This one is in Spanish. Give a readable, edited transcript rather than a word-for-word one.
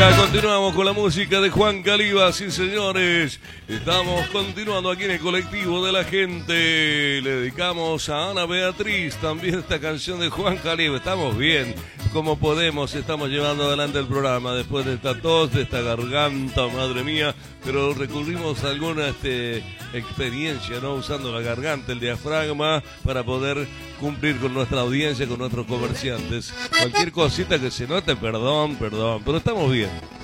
acá continuamos con la música de Juan Caliba, sí señores. Estamos continuando aquí en el colectivo de la gente. Le dedicamos a Ana Beatriz también esta canción de Juan Caliba. Estamos bien, como podemos, estamos llevando adelante el programa después de esta tos, de esta garganta, madre mía. Pero recurrimos a alguna experiencia, ¿no? Usando la garganta, el diafragma, para poder cumplir con nuestra audiencia, con nuestros comerciantes. Cualquier cosita que se note, perdón, pero estamos bien.